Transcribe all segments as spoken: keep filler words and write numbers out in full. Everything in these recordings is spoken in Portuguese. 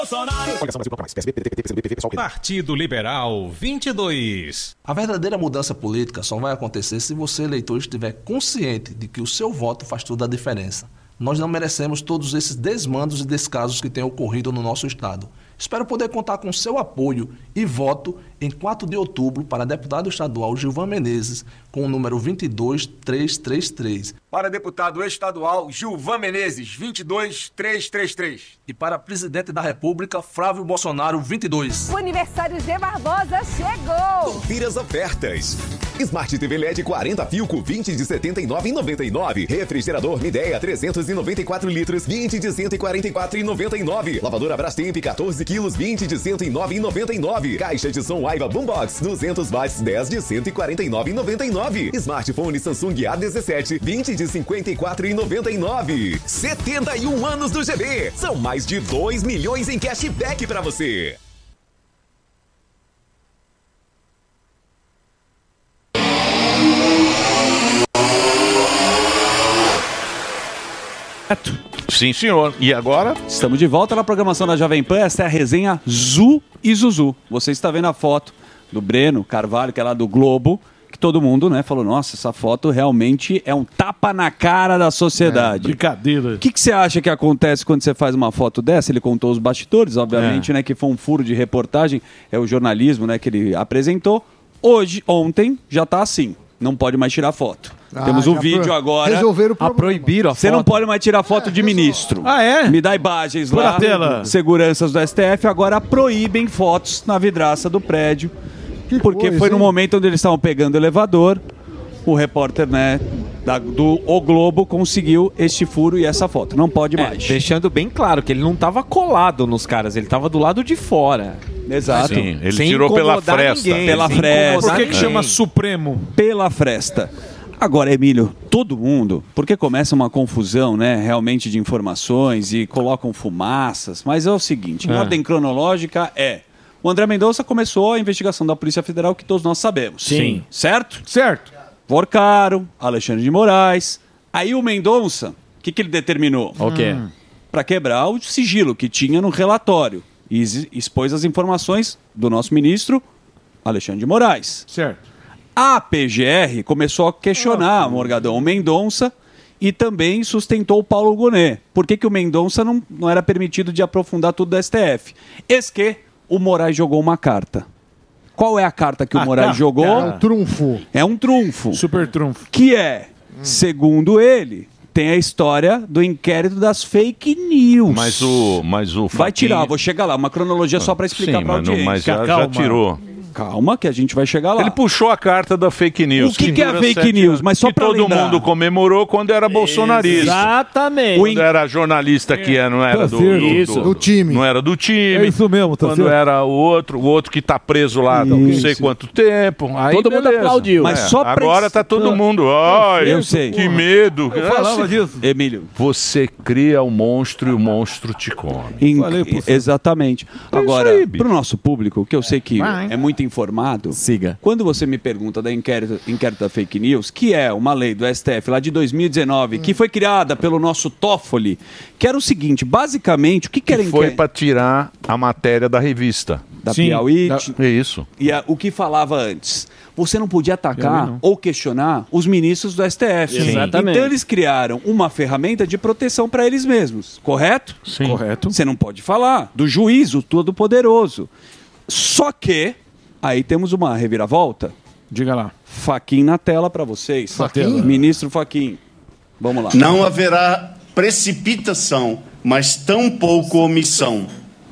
Partido Liberal vinte e dois. A verdadeira mudança política só vai acontecer se você, eleitor, estiver consciente de que o seu voto faz toda a diferença. Nós não merecemos todos esses desmandos e descasos que têm ocorrido no nosso estado. Espero poder contar com seu apoio e voto em quatro de outubro para deputado estadual Gilvan Menezes, com o número vinte e dois mil trezentos e trinta e três. Para deputado estadual Gilvan Menezes, vinte e dois mil trezentos e trinta e três. E para presidente da República, Flávio Bolsonaro, vinte e dois. O aniversário G Barbosa chegou! Confira as ofertas. Smart T V L E D quarenta Filco, vinte de setenta e nove reais e noventa e nove centavos. Refrigerador Midea, trezentos e noventa e quatro litros, vinte de cento e quarenta e quatro reais e noventa e nove centavos. Lavadora Brastemp, quatorze quilos, vinte de cento e nove reais e noventa e nove centavos. Caixa de som Aiva Boombox, duzentos watts, dez de cento e quarenta e nove reais e noventa e nove centavos. Smartphone Samsung A dezessete, vinte de cinquenta e quatro reais e noventa e nove centavos. setenta e um anos do G B. São mais de dois milhões em cashback pra você. Sim, senhor. E agora? Estamos de volta na programação da Jovem Pan. Esta é a resenha Zu e Zuzu. Você está vendo a foto do Breno Carvalho, que é lá do Globo, que todo mundo, né, falou, nossa, essa foto realmente é um tapa na cara da sociedade. É, brincadeira. O que, que você acha que acontece quando você faz uma foto dessa? Ele contou os bastidores, obviamente, É. né, que foi um furo de reportagem, é o jornalismo, né, que ele apresentou. Hoje, ontem, já está assim, não pode mais tirar foto. Ah, Temos um já vídeo pro- agora. resolveram o problema. A proibir a Você não pode mais tirar foto de ministro. Ah, é? Me dá imagens Põe lá. na tela. Seguranças do S T F agora proíbem fotos na vidraça do prédio. Porque coisa, foi no hein? momento onde eles estavam pegando o elevador, o repórter, né, da- do O Globo conseguiu este furo e essa foto. Não pode É, mais. deixando bem claro que ele não estava colado nos caras, ele estava do lado de fora. Exato. Sim, ele Sem tirou pela incomodar fresta. ninguém, Pela sem fresta. incomodar Por que, que ninguém. chama Supremo? Pela fresta. Agora, Emílio, todo mundo, porque começa uma confusão, né, realmente de informações e colocam fumaças, mas é o seguinte, em É. ordem cronológica é, o André Mendonça começou a investigação da Polícia Federal que todos nós sabemos. Sim. Certo? Certo. Porcaro, Alexandre de Moraes. Aí o Mendonça, o que, que ele determinou? O quê? Para quebrar o sigilo que tinha no relatório e ex- expôs as informações do nosso ministro Alexandre de Moraes. Certo. A P G R começou a questionar Morgadão o Mendonça e também sustentou o Paulo Gonet. Por que, que o Mendonça não, não era permitido de aprofundar tudo do S T F? Eis que o Moraes jogou uma carta. Qual é a carta que o A Moraes carta. jogou? É um trunfo. É um trunfo. Super trunfo. Que é, segundo ele, tem a história do inquérito das fake news. Mas o, mas o Vai Fachin- tirar, vou chegar lá. Uma cronologia só para explicar Sim, para mas, não- audiência. mas já, já Calma. tirou. Calma que a gente vai chegar lá. Ele puxou a carta da fake news. O que que é dura fake sete news? anos. Mas só que pra todo lembrar. mundo comemorou quando era bolsonarista. Exatamente. O Quando era jornalista que é- não era Tá do, certo. do- Isso. do- Do time. Não era do time. É isso mesmo, tá Quando certo. era o outro, o outro que tá preso lá há não sei quanto tempo. Aí Todo mundo beleza. aplaudiu. Mas É, só pra agora es- tá todo mundo. Ai, Eu sei. que medo. Eu falava disso. Emílio. Você cria o monstro e o monstro te come. Em- Falei pro senhor. exatamente. Agora, aí, bicho. para o nosso público, que eu sei que Vai. é muito informado, Siga. quando você me pergunta da inquérito, inquérito da fake news, que é uma lei do S T F lá de dois mil e dezenove, que foi criada pelo nosso Toffoli, que era o seguinte, basicamente, o que, que era Foi inquérito pra tirar a matéria da revista. da Sim, Piauí? da- É isso. E a- o que falava antes? Você não podia atacar ou questionar os ministros do S T F. Sim. Exatamente. Então eles criaram uma ferramenta de proteção para eles mesmos, correto? Sim. Correto. Você não pode falar do juízo todo-poderoso. Só que, aí temos uma reviravolta. Diga lá. Fachin na tela para vocês. Fachin? Ministro Fachin. Vamos lá. Não haverá precipitação, mas tampouco omissão.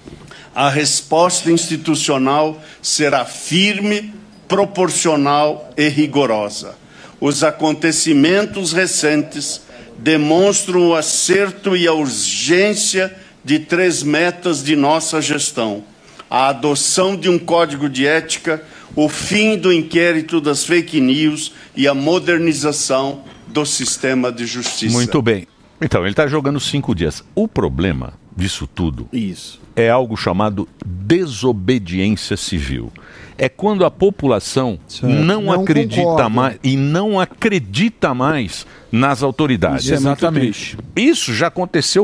A resposta institucional será firme, proporcional e rigorosa. Os acontecimentos recentes demonstram o acerto e a urgência de três metas de nossa gestão: a adoção de um código de ética, o fim do inquérito das fake news e a modernização do sistema de justiça. Muito bem. Então, ele está jogando cinco dias. O problema disso tudo Isso. é algo chamado desobediência civil. É quando a população não, Não acredita concorda. mais e não acredita mais nas autoridades. Isso é muito Exatamente. triste. Isso já aconteceu